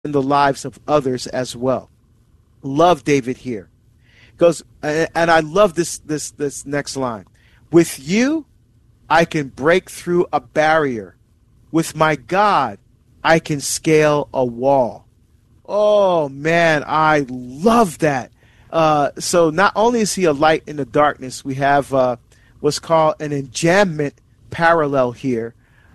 in the lives of others as well. Love David here. Goes, and I love this next line. With you, I can break through a barrier. With my God, I can scale a wall. Oh, man, I love that. So not only is he a light in the darkness, we have what's called an enjambment parallel here,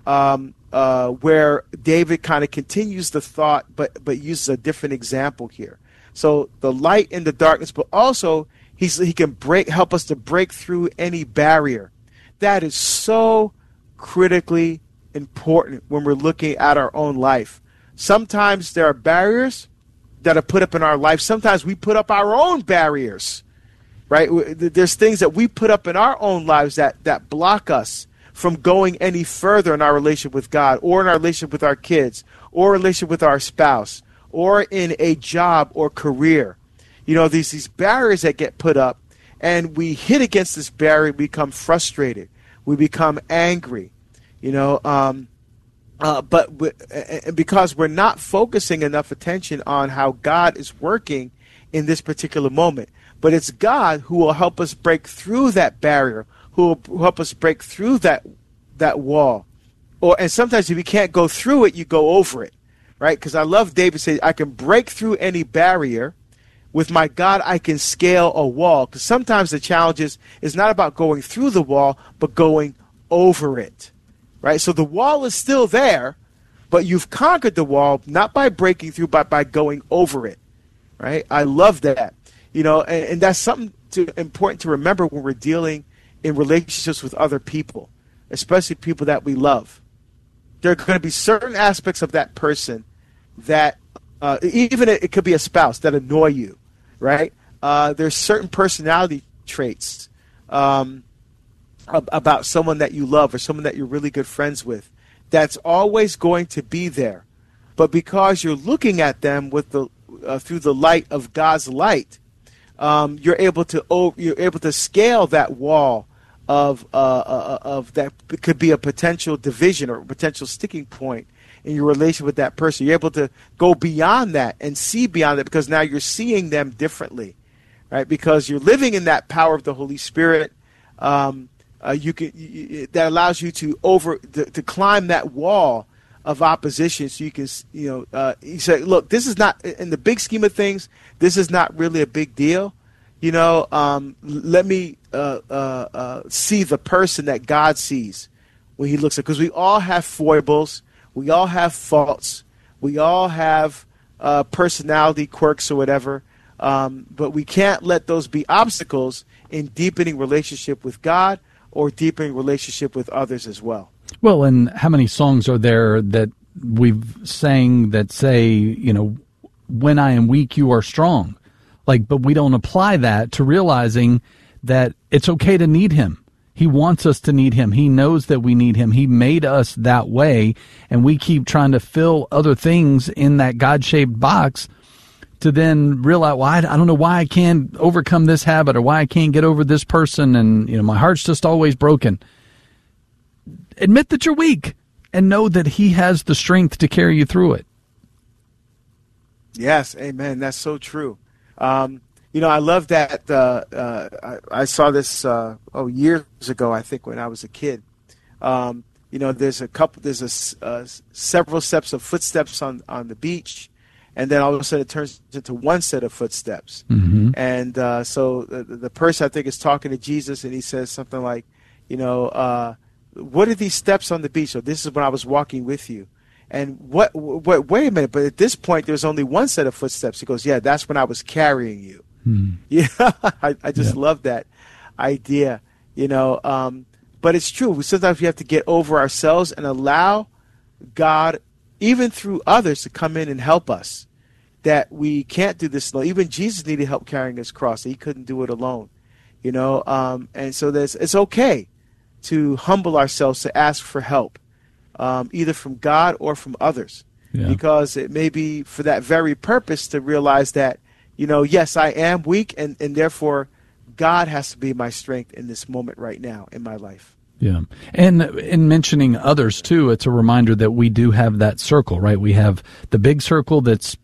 where David kind of continues the thought, but uses a different example here. So the light in the darkness, but also he can help us to break through any barrier. That is so critically important when we're looking at our own life. Sometimes there are barriers that are put up in our life. Sometimes we put up our own barriers, right? There's things that we put up in our own lives that block us from going any further in our relationship with God, or in our relationship with our kids, or relationship with our spouse, or in a job or career. You know, these barriers that get put up, and we hit against this barrier, we become frustrated, we become angry, you know, but because we're not focusing enough attention on how God is working in this particular moment. But it's God who will help us break through that barrier, who will help us break through that wall. And sometimes if you can't go through it, you go over it, right? Because I love David saying, I can break through any barrier. With my God, I can scale a wall. Because sometimes the challenge is not about going through the wall, but going over it, right? So the wall is still there, but you've conquered the wall, not by breaking through, but by going over it, right? I love that. You know, and that's something important to remember when we're dealing in relationships with other people, especially people that we love. There are going to be certain aspects of that person that, even it could be a spouse, that annoy you, right? There's certain personality traits about someone that you love or someone that you're really good friends with that's always going to be there. But because you're looking at them with through the light of God's light, you're able to scale that wall of that could be a potential division or a potential sticking point in your relationship with that person. You're able to go beyond that and see beyond it, because now you're seeing them differently, right? Because you're living in that power of the Holy Spirit. That allows you to climb that wall of opposition, so you can, you say, look, this is not, in the big scheme of things, this is not really a big deal. You know, let me see the person that God sees when he looks at, because we all have foibles, we all have faults, we all have personality quirks or whatever, but we can't let those be obstacles in deepening relationship with God or deepening relationship with others as well. Well, and how many songs are there that we've sang that say, you know, when I am weak, you are strong? But we don't apply that to realizing that it's okay to need him. He wants us to need him. He knows that we need him. He made us that way, and we keep trying to fill other things in that God-shaped box to then realize, well, I don't know why I can't overcome this habit, or why I can't get over this person, and my heart's just always broken. Admit that you're weak and know that he has the strength to carry you through it. Yes, amen. That's so true. I love that. I saw this years ago, I think, when I was a kid. There's several sets of footsteps on the beach, and then all of a sudden it turns into one set of footsteps. Mm-hmm. And so the person, I think, is talking to Jesus, and he says something like, what are these steps on the beach? So this is when I was walking with you. And wait a minute, but at this point there's only one set of footsteps. He goes, yeah, that's when I was carrying you. Yeah, I just love that idea, but it's true. Sometimes we have to get over ourselves and allow God, even through others, to come in and help us, that we can't do this alone. Even Jesus needed help carrying his cross. He couldn't do it alone, and so it's okay to humble ourselves, to ask for help, either from God or from others, because it may be for that very purpose, to realize that, yes, I am weak, and therefore God has to be my strength in this moment right now in my life. Yeah. And in mentioning others too, it's a reminder that we do have that circle, right? We have the big circle that's